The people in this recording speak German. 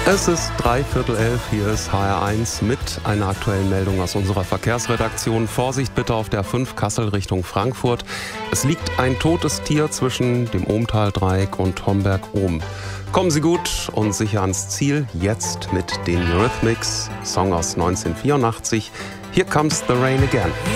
Es ist 11:15, hier ist HR1 mit einer aktuellen Meldung aus unserer Verkehrsredaktion. Vorsicht bitte auf der 5 Kassel Richtung Frankfurt. Es liegt ein totes Tier zwischen dem Ohmtal-Dreieck und Homberg-Ohm. Kommen Sie gut und sicher ans Ziel, jetzt mit den Eurythmics, Song aus 1984. Here Comes the Rain Again.